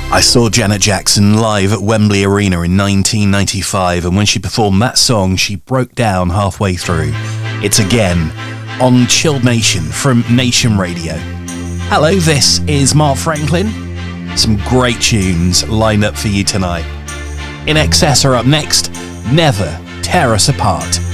I saw Janet Jackson live at Wembley Arena in 1995, and when she performed that song, she broke down halfway through. It's Again on Chilled Nation from Nation Radio. Hello, this is Mark Franklin. Some great tunes lined up for you tonight. In Excess are up next. Never Tear Us Apart.